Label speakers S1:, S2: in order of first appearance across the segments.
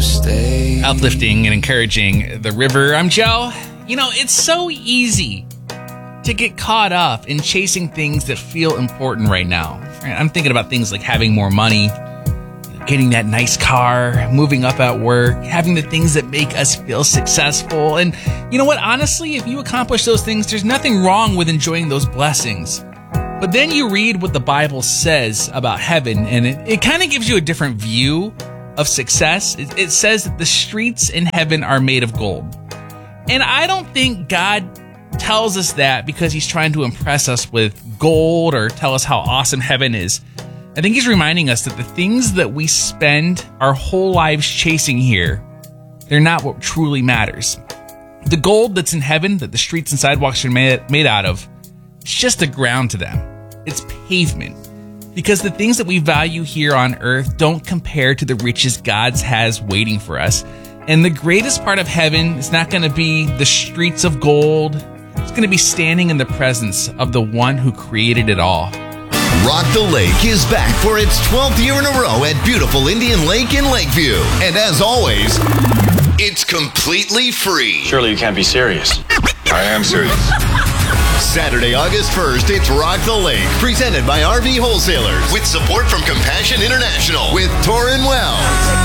S1: stay.
S2: Uplifting and encouraging the river. I'm Joe. You know, it's so easy to get caught up in chasing things that feel important right now. I'm thinking about things like having more money, getting that nice car, moving up at work, having the things that make us feel successful. And you know what? Honestly, if you accomplish those things, there's nothing wrong with enjoying those blessings. But then you read what the Bible says about heaven, and it kind of gives you a different view of success. It says that the streets in heaven are made of gold. And I don't think God tells us that because he's trying to impress us with gold or tell us how awesome heaven is. I think he's reminding us that the things that we spend our whole lives chasing here, they're not what truly matters. The gold that's in heaven, that the streets and sidewalks are made out of, it's just the ground to them. It's pavement. Because the things that we value here on earth don't compare to the riches God has waiting for us. And the greatest part of heaven is not going to be the streets of gold. It's going to be standing in the presence of the one who created it all.
S3: Rock the Lake is back for its 12th year in a row at beautiful Indian Lake in Lakeview. And as always, it's completely free.
S4: Surely you can't be serious.
S5: I am serious.
S3: Saturday, August 1st, it's Rock the Lake, presented by RV Wholesalers, with support from Compassion International, with Torrin Wells,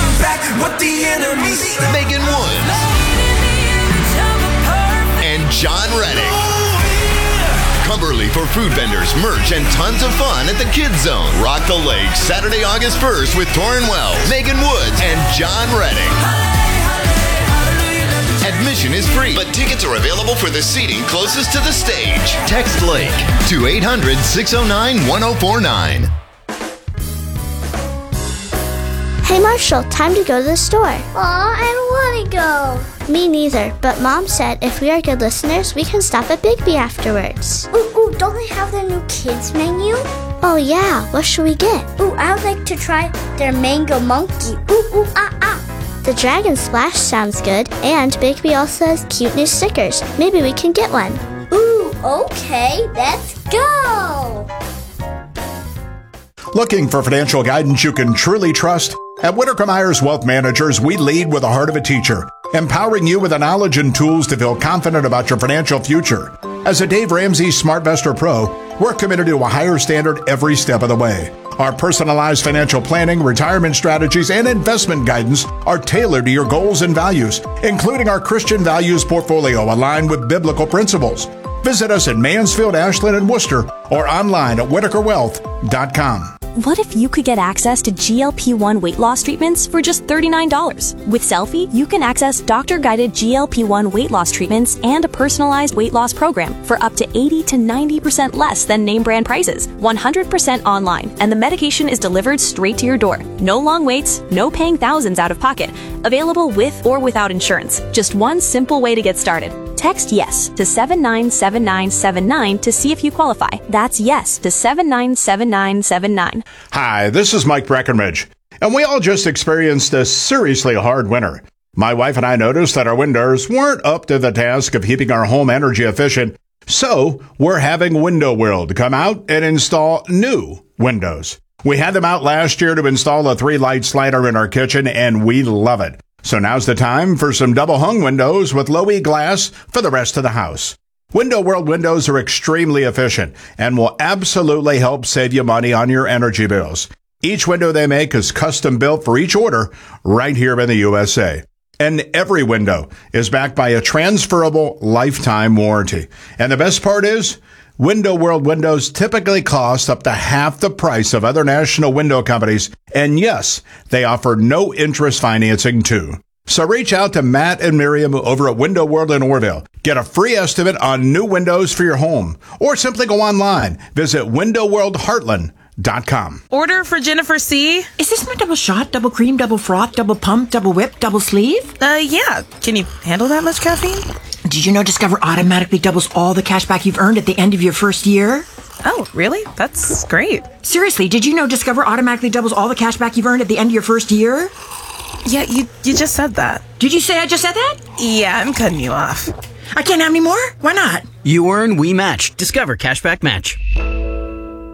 S3: Megan Woods, and John Reddick. Cumberly for food vendors, merch, and tons of fun at the Kids Zone. Rock the Lake, Saturday, August 1st, with Torrin Wells, Megan Woods, and John Reddick. Admission is free, but tickets are available for the seating closest to the stage. Text Lake to 800-609-1049.
S6: Hey Marshall, time to go to the store.
S7: Aw, I don't want to go.
S6: Me neither, but Mom said if we are good listeners, we can stop at Big B afterwards.
S7: Ooh, don't they have their new kids menu?
S6: Oh yeah, what should we get?
S7: Ooh, I would like to try their mango monkey. Ooh, ah.
S6: The Dragon Splash sounds good, and Big B also has cute new stickers. Maybe we can get one.
S7: Ooh, okay, let's go!
S8: Looking for financial guidance you can truly trust? At Whitaker Myers Wealth Managers, we lead with the heart of a teacher, empowering you with the knowledge and tools to feel confident about your financial future. As a Dave Ramsey SmartVestor Pro, we're committed to a higher standard every step of the way. Our personalized financial planning, retirement strategies, and investment guidance are tailored to your goals and values, including our Christian values portfolio aligned with biblical principles. Visit us in Mansfield, Ashland, and Worcester, or online at WhitakerWealth.com.
S9: What if you could get access to GLP-1 weight loss treatments for just $39? With Selfie, you can access doctor-guided GLP-1 weight loss treatments and a personalized weight loss program for up to 80 to 90% less than name brand prices, 100% online, and the medication is delivered straight to your door. No long waits, no paying thousands out of pocket. Available with or without insurance. Just one simple way to get started. Text YES to 797979 to see if you qualify. That's YES to 797979.
S8: Hi, this is Mike Breckenridge, and we all just experienced a seriously hard winter. My wife and I noticed that our windows weren't up to the task of keeping our home energy efficient, so we're having Window World come out and install new windows. We had them out last year to install a 3-light slider in our kitchen, and we love it. So now's the time for some double-hung windows with low-E glass for the rest of the house. Window World windows are extremely efficient and will absolutely help save you money on your energy bills. Each window they make is custom built for each order right here in the USA. And every window is backed by a transferable lifetime warranty. And the best part is, Window World windows typically cost up to half the price of other national window companies. And yes, they offer no interest financing too. So reach out to Matt and Miriam over at Window World in Orville. Get a free estimate on new windows for your home. Or simply go online. Visit WindowWorldHeartland.com.
S10: Order for Jennifer C.
S11: Is this my double shot, double cream, double froth, double pump, double whip, double sleeve?
S10: Yeah. Can you handle that much caffeine?
S11: Did you know Discover automatically doubles all the cash back you've earned at the end of your first year?
S10: Oh, really? That's great.
S11: Seriously, did you know Discover automatically doubles all the cash back you've earned at the end of your first year?
S10: Yeah, you just said that.
S11: Did you say I just said that?
S10: Yeah, I'm cutting you off.
S11: I can't have any more? Why not?
S12: You earn, we match. Discover Cashback Match.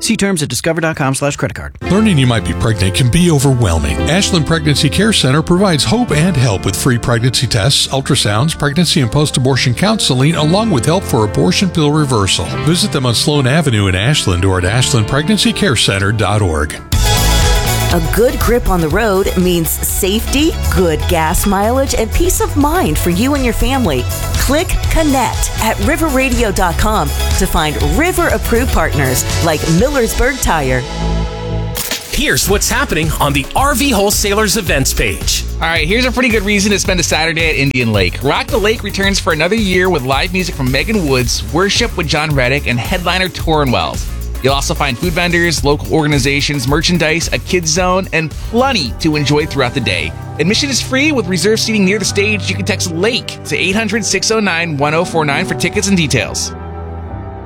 S1: See terms at discover.com/creditcard.
S4: Learning you might be pregnant can be overwhelming. Ashland Pregnancy Care Center provides hope and help with free pregnancy tests, ultrasounds, pregnancy and post-abortion counseling, along with help for abortion pill reversal. Visit them on Sloan Avenue in Ashland or at ashlandpregnancycarecenter.org.
S5: A good grip on the road means safety, good gas mileage, and peace of mind for you and your family. Click Connect at riverradio.com to find River-approved partners like Millersburg Tire.
S12: Here's what's happening on the RV Wholesalers events page.
S2: All right, here's a pretty good reason to spend a Saturday at Indian Lake. Rock the Lake returns for another year with live music from Megan Woods, Worship with John Reddick, and headliner Torrin Wells. You'll also find food vendors, local organizations, merchandise, a kids zone, and plenty to enjoy throughout the day. Admission is free with reserved seating near the stage. You can text LAKE to 800-609-1049 for tickets and details.